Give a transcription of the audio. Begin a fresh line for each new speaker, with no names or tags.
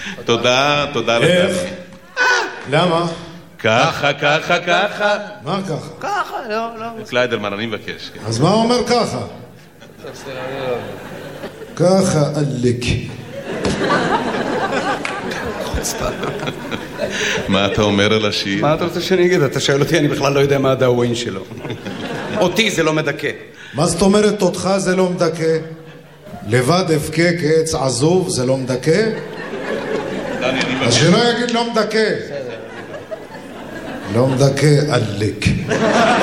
תודה לדני.
למה?
ככה.
מה ככה?
ככה, לא.
קליידרמן, אני מבקש.
אז מה אומר ככה? ככה עלק.
מה אתה אומר על השיר?
מה אתה רוצה שאני אגיד? אתה שואל אותי, אני בכלל לא יודע מה הדאווין שלו. אותי זה לא מדכא.
מה זאת אומרת אותך זה לא מדכא? לבד אבכה כעץ עזוב זה לא מדכא? אז שלא יגיד לא מדכא. לא מדכא עלק.